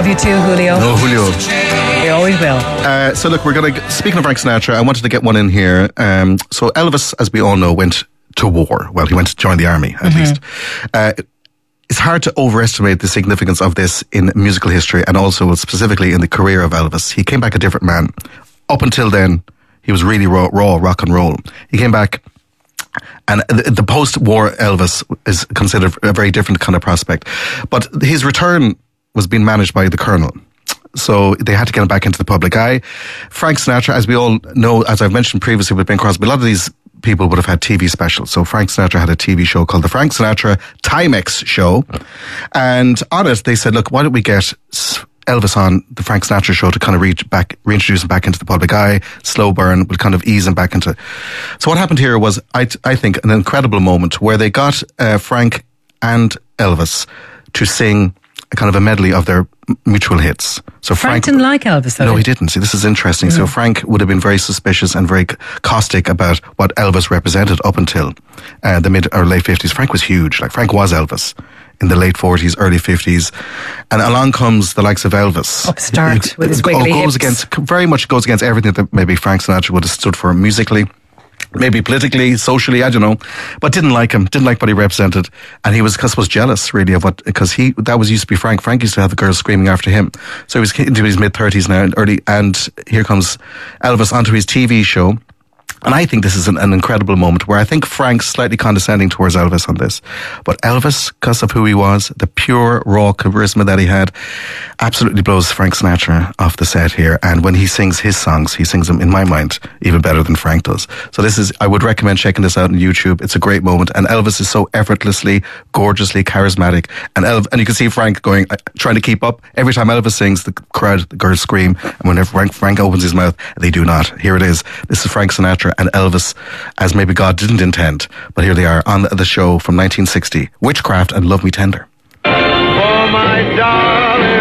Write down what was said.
you too, Julio. No, Julio. We always will. So look, speaking of Frank Sinatra, I wanted to get one in here. So Elvis, as we all know, went to war. Well, he went to join the army, at least. It's hard to overestimate the significance of this in musical history and also specifically in the career of Elvis. He came back a different man. Up until then, he was really raw rock and roll. He came back, and the post-war Elvis is considered a very different kind of prospect. But his return was being managed by the Colonel. So they had to get him back into the public eye. Frank Sinatra, as we all know, as I've mentioned previously with Bing Crosby, a lot of these people would have had TV specials. So Frank Sinatra had a TV show called the Frank Sinatra Timex Show. And on it, they said, look, why don't we get Elvis on the Frank Sinatra Show to kind of reintroduce him back into the public eye, slow burn, will kind of ease him back into... So what happened here was, I think, an incredible moment where they got Frank and Elvis to sing a kind of a medley of their mutual hits. So Frank didn't like Elvis, though. No, he didn't. See, this is interesting. So Frank would have been very suspicious and very caustic about what Elvis represented up until the mid or late 50s. Frank was huge. Like, Frank was Elvis in the late 40s, early 50s. And along comes the likes of Elvis. Upstart with his wiggly hips. Very much goes against everything that maybe Frank Sinatra would have stood for musically. Maybe politically, socially, I don't know, but didn't like him, didn't like what he represented, and he was jealous really of what, because that was used to be Frank. Frank used to have the girls screaming after him, so he was into his mid-30s now, and here comes Elvis onto his TV show. And I think this is an incredible moment where I think Frank's slightly condescending towards Elvis on this. But Elvis, because of who he was, the pure, raw charisma that he had, absolutely blows Frank Sinatra off the set here. And when he sings his songs, he sings them, in my mind, even better than Frank does. So I would recommend checking this out on YouTube. It's a great moment. And Elvis is so effortlessly, gorgeously charismatic. And you can see Frank trying to keep up. Every time Elvis sings, the girls scream. And whenever Frank opens his mouth, they do not. Here it is. This is Frank Sinatra and Elvis, as maybe God didn't intend, but here they are on the show from 1960, Witchcraft and Love Me Tender. For my darling